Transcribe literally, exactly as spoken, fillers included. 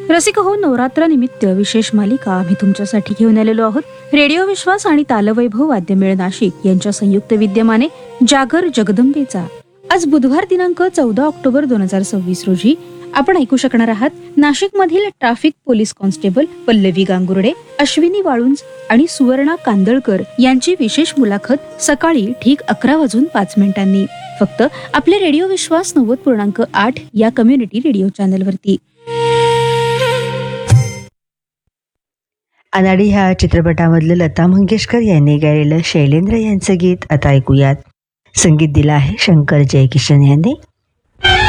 रसिक हो, नवरात्र निमित्त विशेष मालिका आम्ही तुमच्यासाठी घेऊन आलेलो आहोत. रेडिओ विश्वास आणि तालवैभव वाद्यमेळ नाशिक यांच्या संयुक्त विद्यमाने जागर जगदंबेचा. आज बुधवार दिनांक चौदा ऑक्टोबर दोन हजार सव्वीस रोजी आपण ऐकू शकणार आहात नाशिक मधील traffic police constable Pallavi Gangurde, Ashwini Walunj आणि सुवर्णा कांदळकर यांची विशेष मुलाखत सकाळी ठीक अकरा वाजून पाच मिनिटांनी फक्त आपल्या रेडिओ विश्वास नव्वद पूर्णांक आठ या कम्युनिटी रेडिओ चॅनलवरती. अनाडी ह्या चित्रपटामधलं लता मंगेशकर यांनी गायलेलं शैलेंद्र यांचं गीत आता ऐकूयात. संगीत दिलं आहे शंकर जयकिशन यांनी.